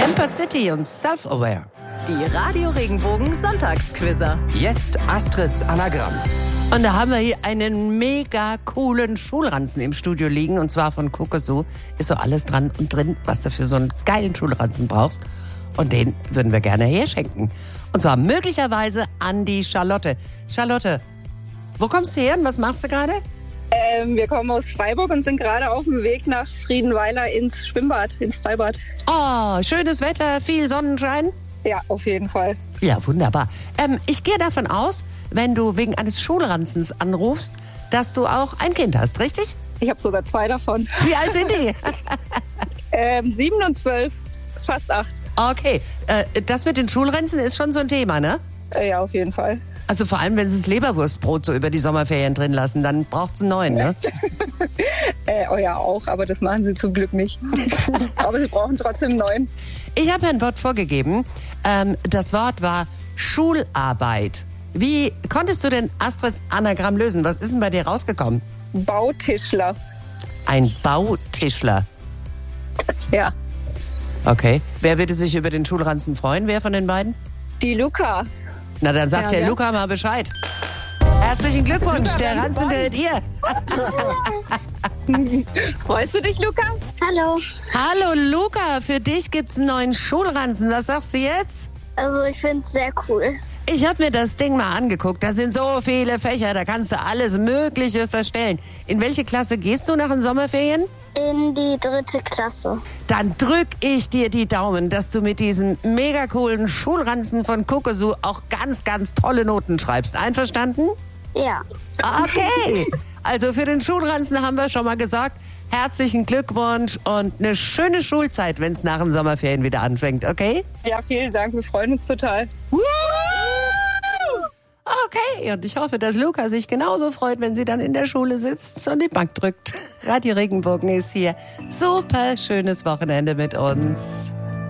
Camper City und Self-Aware. Die Radio Regenbogen Sonntagsquizzer. Jetzt Astrids Anagramm. Und da haben wir hier einen mega coolen Schulranzen im Studio liegen. Und zwar von Kokosu. Ist so alles dran und drin, was du für so einen geilen Schulranzen brauchst. Und den würden wir gerne herschenken. Und zwar möglicherweise an die Charlotte. Charlotte, wo kommst du her und was machst du gerade? Wir kommen aus Freiburg und sind gerade auf dem Weg nach Friedenweiler ins Schwimmbad, ins Freibad. Oh, schönes Wetter, viel Sonnenschein. Ja, auf jeden Fall. Ja, wunderbar. Ich gehe davon aus, wenn du wegen eines Schulranzens anrufst, dass du auch ein Kind hast, richtig? Ich habe sogar 2 davon. Wie alt sind die? 7 und 12, fast 8. Okay, das mit den Schulranzen ist schon so ein Thema, ne? Ja, auf jeden Fall. Also vor allem, wenn sie das Leberwurstbrot so über die Sommerferien drin lassen, dann braucht es einen neuen, ne? Ja, auch, aber das machen sie zum Glück nicht. Aber sie brauchen trotzdem einen neuen. Ich habe ein Wort vorgegeben. Das Wort war Schularbeit. Wie konntest du denn Astrids Anagramm lösen? Was ist denn bei dir rausgekommen? Bautischler. Ein Bautischler. Ja. Okay. Wer würde sich über den Schulranzen freuen? Wer von den beiden? Die Luca. Na, dann sagt der Luca mal Bescheid. Herzlichen Glückwunsch, der Ranzen gehört ihr. Freust du dich, Luca? Hallo. Hallo Luca, für dich gibt's einen neuen Schulranzen. Was sagst du jetzt? Also ich finde es sehr cool. Ich habe mir das Ding mal angeguckt. Da sind so viele Fächer, da kannst du alles Mögliche verstellen. In welche Klasse gehst du nach den Sommerferien? In die 3. Klasse. Dann drück ich dir die Daumen, dass du mit diesem mega coolen Schulranzen von Kokosu auch ganz, ganz tolle Noten schreibst. Einverstanden? Ja. Okay. Also für den Schulranzen haben wir schon mal gesagt, herzlichen Glückwunsch und eine schöne Schulzeit, wenn es nach den Sommerferien wieder anfängt, okay? Ja, vielen Dank, wir freuen uns total. Okay, und ich hoffe, dass Luca sich genauso freut, wenn sie dann in der Schule sitzt und die Bank drückt. Radio Regenbogen ist hier. Super schönes Wochenende mit uns.